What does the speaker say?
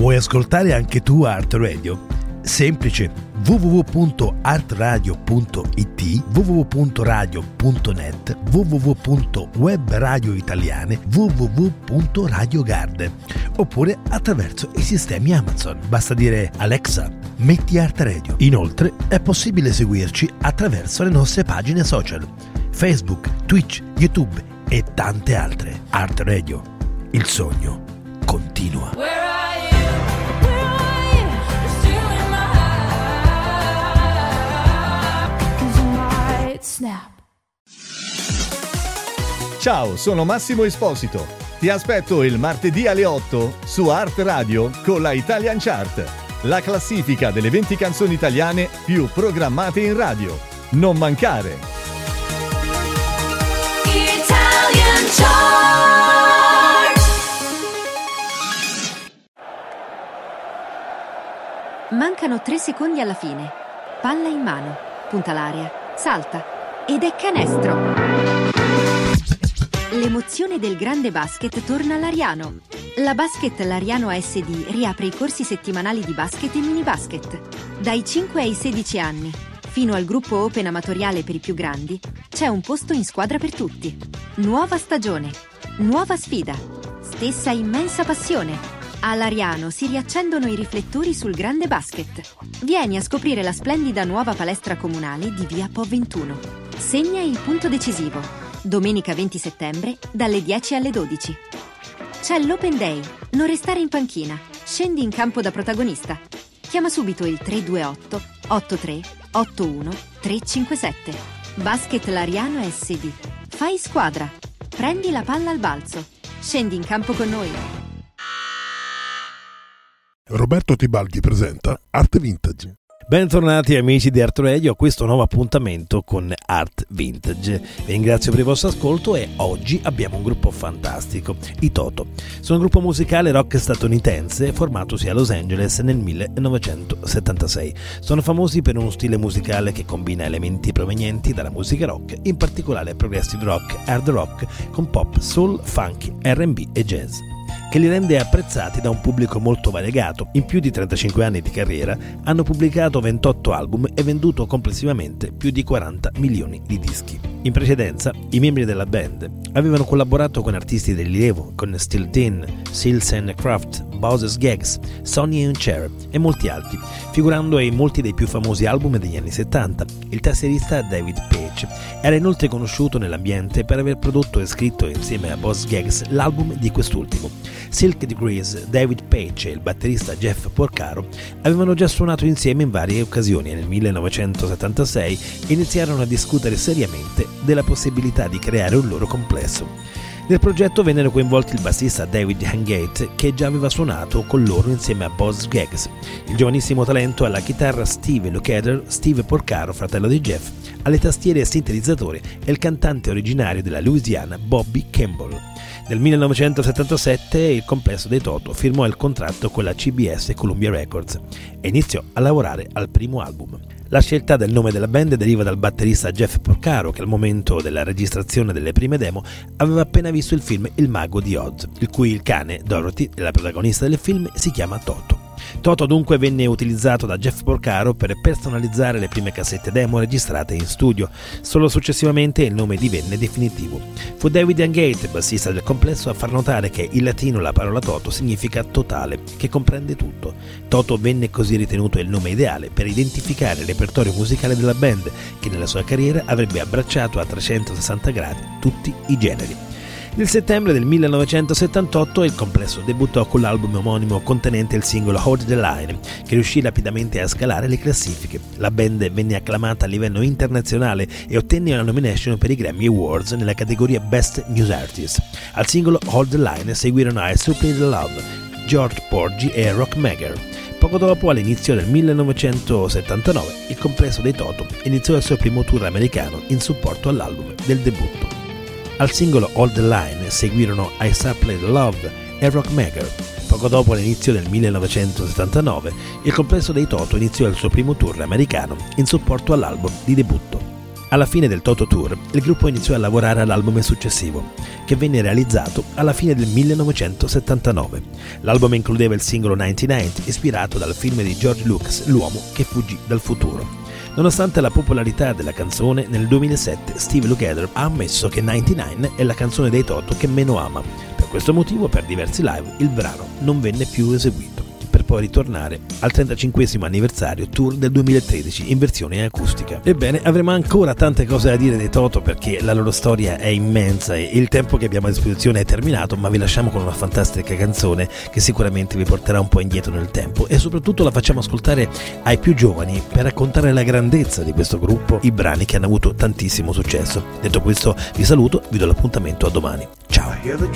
Vuoi ascoltare anche tu Art Radio? Semplice, www.artradio.it, www.radio.net, www.webradioitaliane, www.radiogarden, oppure attraverso i sistemi Amazon. Basta dire Alexa, metti Art Radio. Inoltre è possibile seguirci attraverso le nostre pagine social, Facebook, Twitch, YouTube e tante altre. Art Radio, il sogno continua. Snap. Ciao, sono Massimo Esposito. Ti aspetto il martedì alle 8 su Art Radio con la Italian Chart, la classifica delle 20 canzoni italiane più programmate in radio. Non mancare! Italian Chart. Mancano 3 secondi alla fine. Palla in mano, punta l'aria, salta ed è canestro. L'emozione del grande basket torna all'Ariano. La Basket Lariano ASD riapre i corsi settimanali di basket e mini basket. Dai 5 ai 16 anni, fino al gruppo Open amatoriale per i più grandi, c'è un posto in squadra per tutti. Nuova stagione, nuova sfida, stessa immensa passione. A Lariano si riaccendono i riflettori sul grande basket. Vieni a scoprire la splendida nuova palestra comunale di via Po 21. Segna il punto decisivo. Domenica 20 settembre, dalle 10 alle 12. C'è l'Open Day. Non restare in panchina. Scendi in campo da protagonista. Chiama subito il 328 83 81 357. Basket Lariano SD. Fai squadra. Prendi la palla al balzo. Scendi in campo con noi. Roberto Tibaldi presenta Art Vintage. Bentornati amici di Art Radio a questo nuovo appuntamento con Art Vintage. Vi ringrazio per il vostro ascolto e oggi abbiamo un gruppo fantastico, i Toto. Sono un gruppo musicale rock statunitense formatosi a Los Angeles nel 1976. Sono famosi per uno stile musicale che combina elementi provenienti dalla musica rock, in particolare progressive rock, hard rock con pop, soul, funk, R&B e jazz, che li rende apprezzati da un pubblico molto variegato. In più di 35 anni di carriera hanno pubblicato 28 album e venduto complessivamente più di 40 milioni di dischi. In precedenza, i membri della band avevano collaborato con artisti di rilievo, con Steel Dean, Seals & Crofts, Bowser's Gags, Sonny and Cher e molti altri, figurando in molti dei più famosi album degli anni 70. Il tastierista David Paich era inoltre conosciuto nell'ambiente per aver prodotto e scritto insieme a Boss Gags l'album di quest'ultimo. Silk Degrees, David Paich e il batterista Jeff Porcaro avevano già suonato insieme in varie occasioni e nel 1976 iniziarono a discutere seriamente della possibilità di creare un loro complesso. Nel progetto vennero coinvolti il bassista David Hangate, che già aveva suonato con loro insieme a Boss Gags, il giovanissimo talento alla chitarra Steve Lukather, Steve Porcaro, fratello di Jeff, alle tastiere e sintetizzatori e il cantante originario della Louisiana Bobby Campbell. Nel 1977 il complesso dei Toto firmò il contratto con la CBS Columbia Records e iniziò a lavorare al primo album. La scelta del nome della band deriva dal batterista Jeff Porcaro, che al momento della registrazione delle prime demo aveva appena visto il film Il Mago di Oz, il cui il cane, Dorothy, la protagonista del film, si chiama Toto. Toto dunque venne utilizzato da Jeff Porcaro per personalizzare le prime cassette demo registrate in studio. Solo successivamente il nome divenne definitivo. Fu David Hangate, bassista del complesso, a far notare che in latino la parola Toto significa totale, che comprende tutto. Toto venne così ritenuto il nome ideale per identificare il repertorio musicale della band, che nella sua carriera avrebbe abbracciato a 360 gradi tutti i generi. Nel settembre del 1978 il complesso debuttò con l'album omonimo contenente il singolo Hold the Line, che riuscì rapidamente a scalare le classifiche. La band venne acclamata a livello internazionale e ottenne una nomination per i Grammy Awards nella categoria Best New Artist. Al singolo Hold the Line seguirono I Supply the Love, George Porgy e Rock Mager. Poco dopo, all'inizio del 1979, il complesso dei Toto iniziò il suo primo tour americano in supporto all'album del debutto. Al singolo Hold the Line seguirono I Supply the Love e Rock Mager. Poco dopo, all'inizio del 1979, il complesso dei Toto iniziò il suo primo tour americano in supporto all'album di debutto. Alla fine del Toto Tour, il gruppo iniziò a lavorare all'album successivo, che venne realizzato alla fine del 1979. L'album includeva il singolo 99, ispirato dal film di George Lucas, L'uomo che fuggì dal futuro. Nonostante la popolarità della canzone, nel 2007 Steve Lukather ha ammesso che 99 è la canzone dei Toto che meno ama. Per questo motivo, per diversi live, il brano non venne più eseguito, per poi ritornare al 35° anniversario tour del 2013 in versione acustica. Ebbene, avremo ancora tante cose da dire dei Toto perché la loro storia è immensa e il tempo che abbiamo a disposizione è terminato, ma vi lasciamo con una fantastica canzone che sicuramente vi porterà un po' indietro nel tempo e soprattutto la facciamo ascoltare ai più giovani per raccontare la grandezza di questo gruppo, i brani che hanno avuto tantissimo successo. Detto questo, vi saluto, vi do l'appuntamento a domani. Ciao!